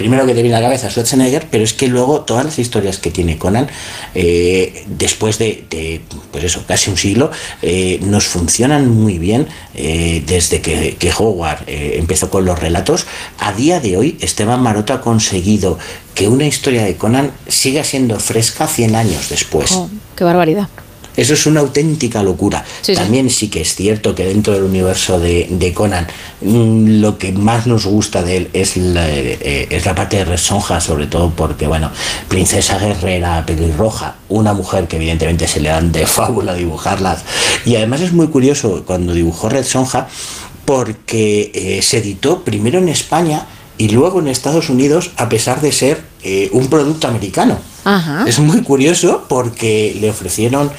primero que te viene a la cabeza es Schwarzenegger, pero es que luego todas las historias que tiene Conan, después de pues eso, casi un siglo, nos funcionan muy bien, desde que Howard empezó con los relatos. A día de hoy, Esteban Maroto ha conseguido que una historia de Conan siga siendo fresca 100 años después. Oh, ¡qué barbaridad! Eso es una auténtica locura. Sí, también sí que es cierto que dentro del universo de Conan, lo que más nos gusta de él es la parte de Red Sonja, sobre todo porque, bueno, princesa guerrera, pelirroja, una mujer que evidentemente se le dan de fábula dibujarlas. Y además es muy curioso cuando dibujó Red Sonja, porque se editó primero en España y luego en Estados Unidos, a pesar de ser un producto americano. Ajá. Es muy curioso porque le ofrecieron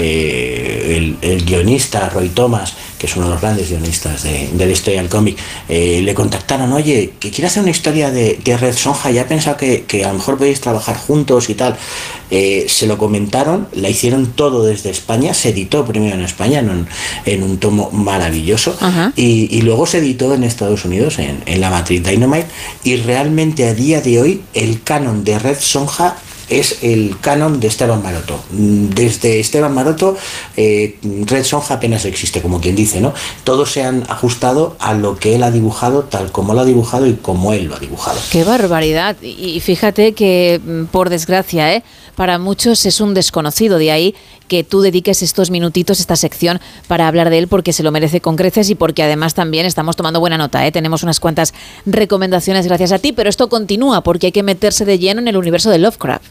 el guionista Roy Thomas, que es uno de los grandes guionistas de la historia del cómic, le contactaron, oye, que quiere hacer una historia de Red Sonja, ya he pensado que a lo mejor podéis trabajar juntos y tal. Se lo comentaron, la hicieron todo desde España, se editó primero en España en un tomo maravilloso, y luego se editó en Estados Unidos en la matriz Dynamite, y realmente a día de hoy el canon de Red Sonja es el canon de Esteban Maroto. Desde Esteban Maroto, Red Sonja apenas existe, como quien dice, ¿no? Todos se han ajustado a lo que él ha dibujado, tal como lo ha dibujado y como él lo ha dibujado. ¡Qué barbaridad! Y fíjate que, por desgracia, para muchos es un desconocido, de ahí que tú dediques estos minutitos, esta sección, para hablar de él, porque se lo merece con creces y porque además también estamos tomando buena nota, Tenemos unas cuantas recomendaciones gracias a ti, pero esto continúa porque hay que meterse de lleno en el universo de Lovecraft.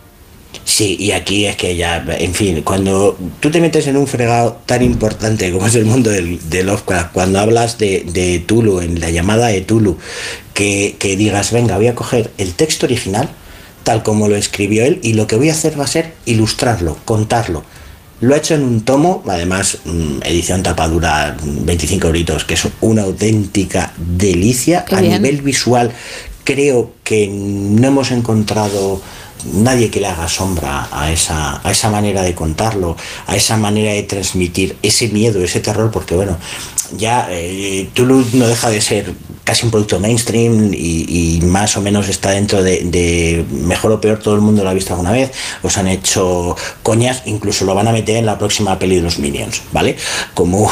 Sí, y aquí es que ya, en fin, cuando tú te metes en un fregado tan importante como es el mundo de Lovecraft, cuando hablas de Tulu, en la llamada de Tulu, que digas, venga, voy a coger el texto original, tal como lo escribió él, y lo que voy a hacer va a ser ilustrarlo, contarlo. Lo ha hecho en un tomo, además, edición tapadura, 25 euritos, que es una auténtica delicia. A nivel visual, creo que no hemos encontrado nadie que le haga sombra a esa manera de contarlo, a esa manera de transmitir ese miedo, ese terror, porque bueno, ya Tulu no deja de ser casi un producto mainstream y más o menos está dentro de mejor o peor, todo el mundo lo ha visto alguna vez, os han hecho coñas, incluso lo van a meter en la próxima peli de los Minions, ¿vale? Como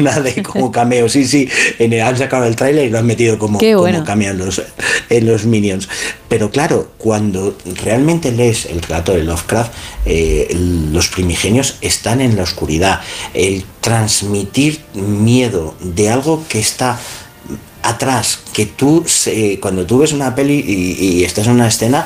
cameo, sí, han sacado el tráiler y lo han metido como cameo en los Minions. Pero claro, cuando realmente lees el relato de Lovecraft, los primigenios están en la oscuridad. El transmitir miedo de algo que está atrás, que tú cuando tú ves una peli y estás en una escena,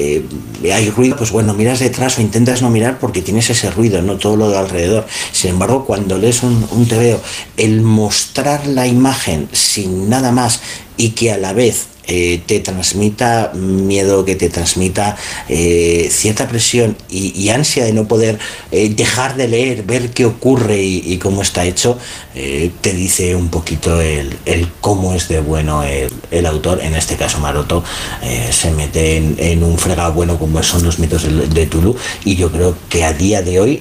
hay ruido, pues bueno, miras detrás o intentas no mirar porque tienes ese ruido, no todo lo de alrededor. Sin embargo, cuando lees un TVO, el mostrar la imagen sin nada más y que a la vez te transmita miedo, que te transmita cierta presión y ansia de no poder dejar de leer, ver qué ocurre y cómo está hecho, te dice un poquito el cómo es de bueno el autor. En este caso Maroto se mete en un fregado bueno como son los mitos de Tulu, y yo creo que a día de hoy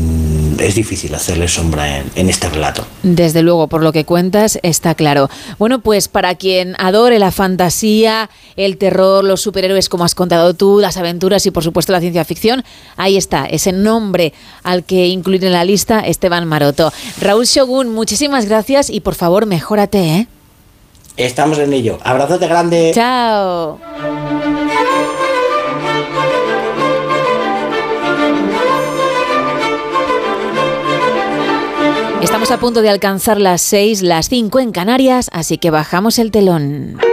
es difícil hacerle sombra en este relato. Desde luego, por lo que cuentas, está claro. Bueno, pues para quien adore la fantasía, el terror, los superhéroes, como has contado tú, las aventuras y por supuesto la ciencia ficción, ahí está, ese nombre al que incluir en la lista, Esteban Maroto. Raúl Shogun, muchísimas gracias y por favor, mejórate, Estamos en ello. Abrazote grande. Chao. Estamos a punto de alcanzar las 6, las 5 en Canarias, así que bajamos el telón.